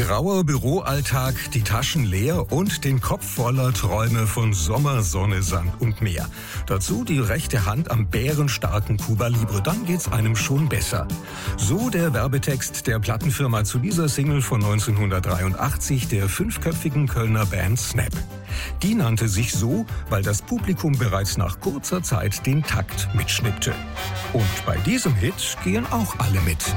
Grauer Büroalltag, die Taschen leer und den Kopf voller Träume von Sommer, Sonne, Sand und Meer. Dazu die rechte Hand am bärenstarken Cuba Libre, dann geht's einem schon besser. So der Werbetext der Plattenfirma zu dieser Single von 1983 der fünfköpfigen Kölner Band Snap. Die nannte sich so, weil das Publikum bereits nach kurzer Zeit den Takt mitschnippte. Und bei diesem Hit gehen auch alle mit.